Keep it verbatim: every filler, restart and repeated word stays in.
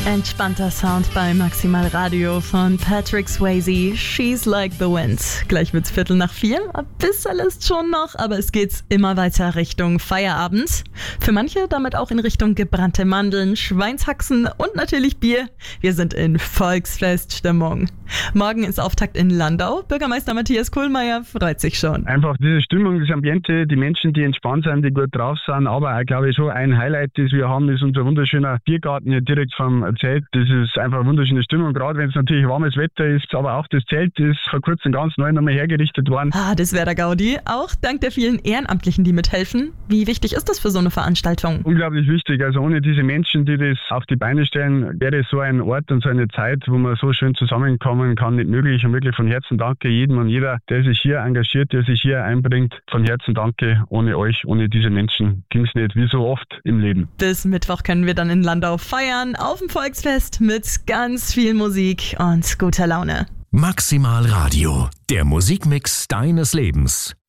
Entspannter Sound bei Maximal Radio von Patrick Swayze, She's Like the Wind. Gleich wird's Viertel nach vier, ein bisschen ist schon noch, aber es geht immer weiter Richtung Feierabend. Für manche damit auch in Richtung gebrannte Mandeln, Schweinshaxen und natürlich Bier. Wir sind in Volksfeststimmung. Morgen ist Auftakt in Landau. Bürgermeister Matthias Kohlmeier freut sich schon. Einfach diese Stimmung, das Ambiente, die Menschen, die entspannt sind, die gut drauf sind, aber auch, glaube ich, schon ein Highlight, das wir haben, ist unser wunderschöner Biergarten hier direkt vom Zelt. Das ist einfach eine wunderschöne Stimmung, gerade wenn es natürlich warmes Wetter ist, aber auch das Zelt ist vor kurzem ganz neu nochmal hergerichtet worden. Ah, das wäre der Gaudi, auch dank der vielen Ehrenamtlichen, die mithelfen. Wie wichtig ist das für so eine Veranstaltung? Unglaublich wichtig, also ohne diese Menschen, die das auf die Beine stellen, wäre so ein Ort und so eine Zeit, wo man so schön zusammenkommen kann, nicht möglich. Und wirklich von Herzen danke jedem und jeder, der sich hier engagiert, der sich hier einbringt. Von Herzen danke, ohne euch, ohne diese Menschen ging es nicht, wie so oft im Leben. Bis Mittwoch können wir dann in Landau feiern, auf dem Volksfest mit ganz viel Musik und guter Laune. Maximal Radio, der Musikmix deines Lebens.